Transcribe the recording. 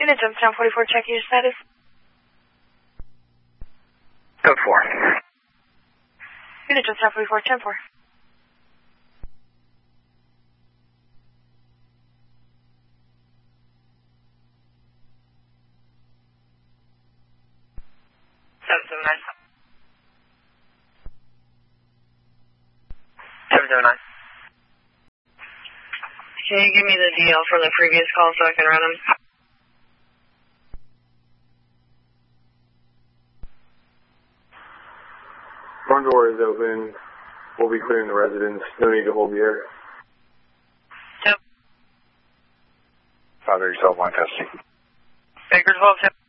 Unit Johnstown 44, check your status. Code 4. Unit Johnstown 44, 10-4. Can you give me the DL from the previous call so I can run them? Front door is open. We'll be clearing the residence. No need to hold the air. Yep. Father yourself, line testing. Bakersville,